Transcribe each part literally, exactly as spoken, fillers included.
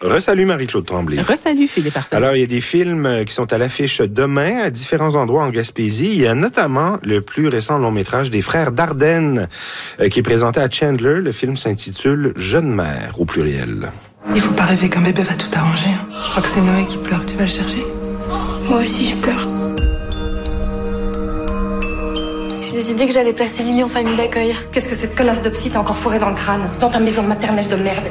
Resalut Marie-Claude Tremblay. Resalut Philippe Arsenault. Alors, il y a des films qui sont à l'affiche demain à différents endroits en Gaspésie. Il y a notamment le plus récent long métrage des frères Dardenne euh, qui est présenté à Chandler. Le film s'intitule Jeune mère au pluriel. Il faut pas rêver qu'un bébé va tout arranger. Je crois que c'est Noé qui pleure. Tu vas le chercher? Moi aussi, je pleure. J'ai décidé que j'allais placer Lily en famille d'accueil. Qu'est-ce que cette connasse de psy t'a encore fourré dans le crâne? Dans ta maison maternelle de merde.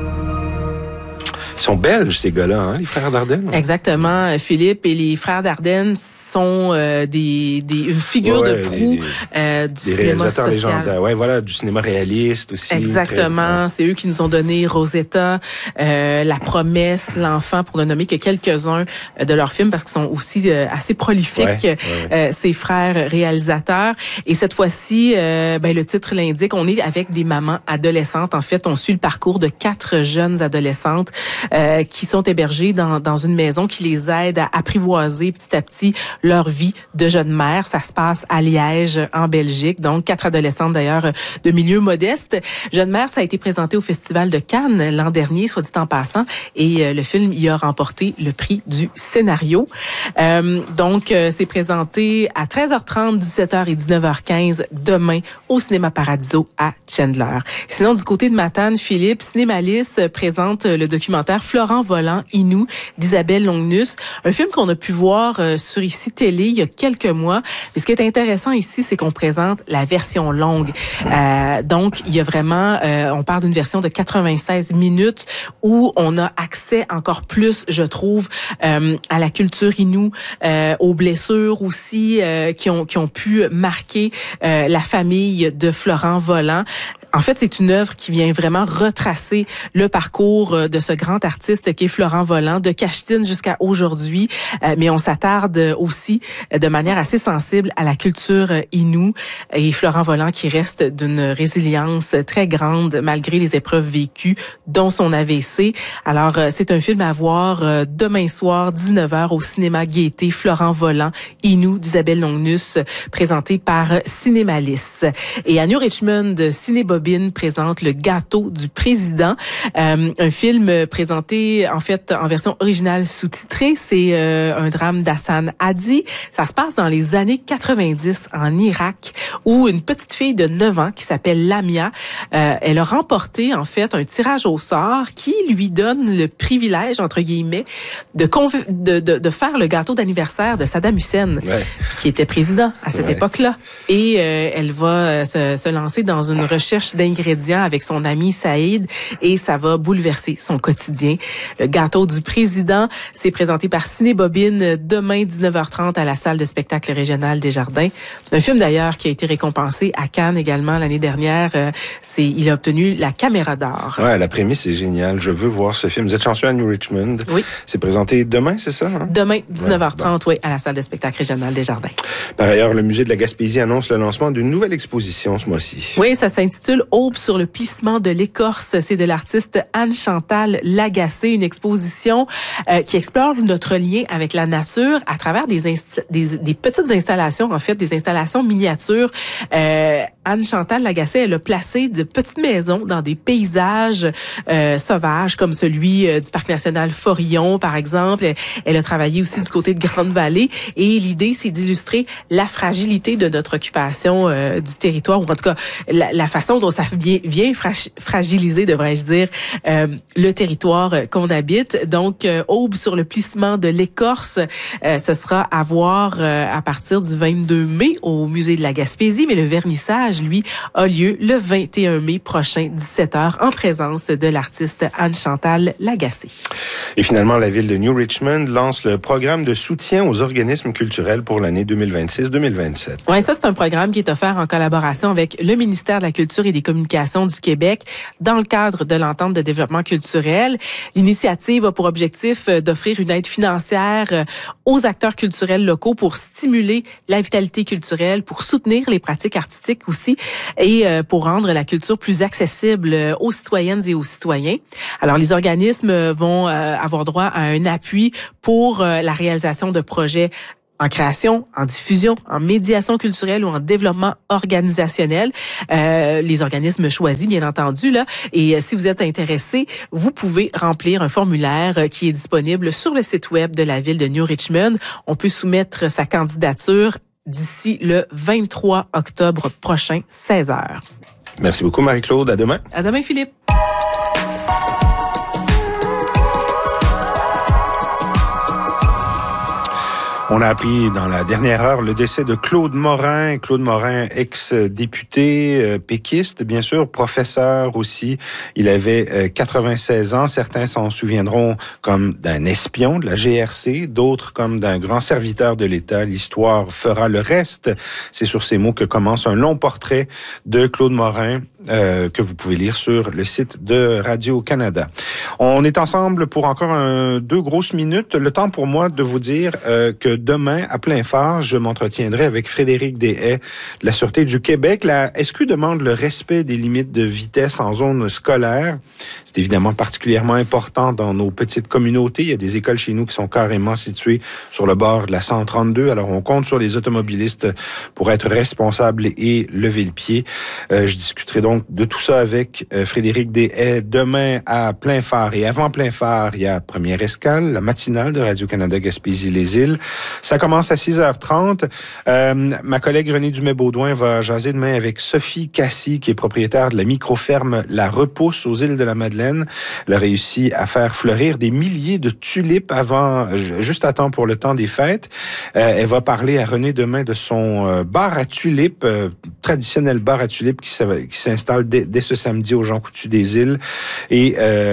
Ils sont belges, ces gars-là, hein, les frères Dardenne? Exactement, Philippe. Et les frères Dardenne sont euh, des, des une figure ouais, de proue des, euh, du des cinéma social. Légendaires. Ouais, voilà, du cinéma réaliste aussi. Exactement. Très... C'est eux qui nous ont donné Rosetta, euh, La Promesse, L'Enfant, pour ne nommer que quelques-uns de leurs films, parce qu'ils sont aussi euh, assez prolifiques, ouais, ouais. Euh, ces frères réalisateurs. Et cette fois-ci, euh, ben, le titre l'indique, on est avec des mamans adolescentes. En fait, on suit le parcours de quatre jeunes adolescentes Euh, qui sont hébergés dans, dans une maison qui les aide à apprivoiser petit à petit leur vie de jeune mère. Ça se passe à Liège, en Belgique. Donc, quatre adolescentes d'ailleurs de milieu modeste. Jeune mère, ça a été présenté au Festival de Cannes l'an dernier, soit dit en passant. Et euh, le film y a remporté le prix du scénario. Euh, donc, euh, c'est présenté à treize heures trente, dix-sept heures et dix-neuf heures quinze demain au Cinéma Paradiso à Chandler. Sinon, du côté de Matane, Philippe, Cinémalis présente le documentaire Florent Volant, Inou, d'Isabelle Longnus. Un film qu'on a pu voir euh, sur ici télé il y a quelques mois. Mais ce qui est intéressant ici, c'est qu'on présente la version longue. Euh, donc, il y a vraiment, euh, on parle d'une version de quatre-vingt-seize minutes où on a accès encore plus, je trouve, euh, à la culture Inou, euh, aux blessures aussi euh, qui ont qui ont pu marquer euh, la famille de Florent Volant. En fait, c'est une œuvre qui vient vraiment retracer le parcours de ce grand artiste qui est Florent Volant, de Cachetine jusqu'à aujourd'hui. Euh, mais on s'attarde aussi de manière assez sensible à la culture Inou et Florent Volant qui reste d'une résilience très grande malgré les épreuves vécues, dont son A V C. Alors, c'est un film à voir demain soir, dix-neuf heures, au cinéma Gaieté, Florent Volant, Inou, d'Isabelle Longnus, présenté par Cinémalis. Et à New Richmond, Cinébobine présente Le Gâteau du président, euh, un film présenté en fait en version originale sous-titrée. C'est euh, un drame d'Hassan Hadi. Ça se passe dans les années quatre-vingt-dix en Irak, où une petite fille de neuf ans qui s'appelle Lamia, euh, elle a remporté en fait un tirage au sort qui lui donne le privilège entre guillemets de conv- de, de, de faire le gâteau d'anniversaire de Saddam Hussein, ouais. qui était président à cette ouais. époque-là. Et euh, elle va se, se lancer dans une recherche d'ingrédients avec son ami Saïd et ça va bouleverser son quotidien. Le Gâteau du président, c'est présenté par Cinébobine demain dix-neuf heures trente à la salle de spectacle régionale des Jardins. Un film d'ailleurs qui a été récompensé à Cannes également l'année dernière. Euh, c'est, il a obtenu la Caméra d'or. Ouais, la prémisse est géniale. Je veux voir ce film. Vous êtes chanceux à New Richmond. Oui. C'est présenté demain, c'est ça? Hein? Demain dix-neuf heures trente, ouais, bon. oui, à la salle de spectacle régionale des Jardins. Par ailleurs, le musée de la Gaspésie annonce le lancement d'une nouvelle exposition ce mois-ci. Oui, ça s'intitule Aube sur le plissement de l'écorce. C'est de l'artiste Anne-Chantal Lagacé, une exposition euh, qui explore notre lien avec la nature à travers des, inst- des, des petites installations, en fait, des installations miniatures. Euh, Anne-Chantal Lagacé, elle a placé de petites maisons dans des paysages euh, sauvages, comme celui euh, du Parc national Forillon, par exemple. Elle a travaillé aussi du côté de Grande-Vallée. Et l'idée, c'est d'illustrer la fragilité de notre occupation euh, du territoire, ou en tout cas, la, la façon dont ça vient, vient fra- fragiliser, devrais-je dire, euh, le territoire qu'on habite. Donc, euh, Aube sur le plissement de l'écorce, euh, ce sera à voir euh, à partir du vingt-deux mai au Musée de la Gaspésie, mais le vernissage, lui, a lieu le vingt et un mai prochain, dix-sept heures, en présence de l'artiste Anne-Chantal Lagacé. Et finalement, la ville de New Richmond lance le programme de soutien aux organismes culturels pour l'année deux mille vingt-six deux mille vingt-sept. Oui, ça, c'est un programme qui est offert en collaboration avec le ministère de la Culture et des Communications du Québec dans le cadre de l'entente de développement culturel. L'initiative a pour objectif d'offrir une aide financière aux acteurs culturels locaux pour stimuler la vitalité culturelle, pour soutenir les pratiques artistiques aussi et pour rendre la culture plus accessible aux citoyennes et aux citoyens. Alors, les organismes vont avoir droit à un appui pour la réalisation de projets en création, en diffusion, en médiation culturelle ou en développement organisationnel. Euh, les organismes choisis, bien entendu, là. Et euh, si vous êtes intéressé, vous pouvez remplir un formulaire euh, qui est disponible sur le site web de la ville de New Richmond. On peut soumettre sa candidature d'ici le vingt-trois octobre prochain, seize heures. Merci beaucoup, Marie-Claude. À demain. À demain, Philippe. On a appris dans la dernière heure le décès de Claude Morin. Claude Morin, ex-député, euh, péquiste, bien sûr, professeur aussi. Il avait euh, quatre-vingt-seize ans. Certains s'en souviendront comme d'un espion de la G R C, d'autres comme d'un grand serviteur de l'État. L'histoire fera le reste. C'est sur ces mots que commence un long portrait de Claude Morin, Euh, que vous pouvez lire sur le site de Radio-Canada. On est ensemble pour encore un, deux grosses minutes. Le temps pour moi de vous dire euh, que demain, à plein phare, je m'entretiendrai avec Frédéric Deshaies de la Sûreté du Québec. La S Q demande le respect des limites de vitesse en zone scolaire. C'est évidemment particulièrement important dans nos petites communautés. Il y a des écoles chez nous qui sont carrément situées sur le bord de la cent trente-deux. Alors, on compte sur les automobilistes pour être responsables et lever le pied. Euh, je discuterai donc de tout ça avec euh, Frédéric Deshaies demain à plein phare. Et avant plein phare, il y a Première Escale, la matinale de Radio-Canada Gaspésie-les-Îles. Ça commence à six heures trente. Euh, ma collègue Renée Dumais-Baudouin va jaser demain avec Sophie Cassie, qui est propriétaire de la micro-ferme La Repousse aux îles de la Madeleine. Elle a réussi à faire fleurir des milliers de tulipes avant, juste à temps pour le temps des fêtes. Euh, elle va parler à Renée demain de son euh, bar à tulipes, euh, traditionnel bar à tulipes qui, qui s'installe Dès, dès ce samedi aux Jean Coutu des Îles et,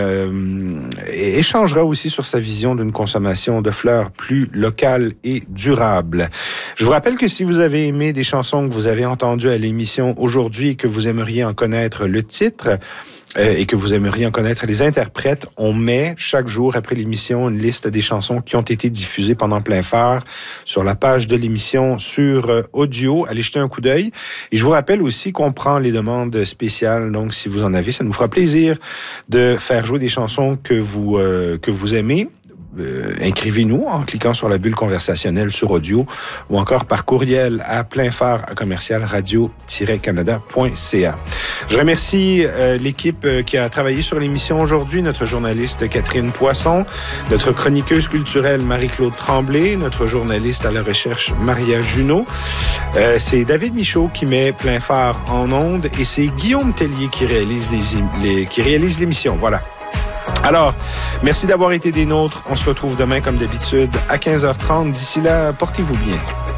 euh, et échangera aussi sur sa vision d'une consommation de fleurs plus locale et durable. Je vous rappelle que si vous avez aimé des chansons que vous avez entendues à l'émission aujourd'hui et que vous aimeriez en connaître le titre, Euh, et que vous aimeriez en connaître les interprètes, on met chaque jour après l'émission une liste des chansons qui ont été diffusées pendant plein phare sur la page de l'émission sur euh, audio. Allez jeter un coup d'œil. Et je vous rappelle aussi qu'on prend les demandes spéciales. Donc, si vous en avez, ça nous fera plaisir de faire jouer des chansons que vous euh, que vous aimez. Euh, inscrivez-nous en cliquant sur la bulle conversationnelle sur audio ou encore par courriel à pleinphare à commercial radio tiret canada point c a. Je remercie euh, l'équipe euh, qui a travaillé sur l'émission aujourd'hui, notre journaliste Catherine Poisson, notre chroniqueuse culturelle Marie-Claude Tremblay, notre journaliste à la recherche Maria Junot. Euh, c'est David Michaud qui met plein phare en ondes et c'est Guillaume Tellier qui réalise les, les qui réalise l'émission. Voilà. Alors, merci d'avoir été des nôtres. On se retrouve demain comme d'habitude à quinze heures trente. D'ici là, portez-vous bien.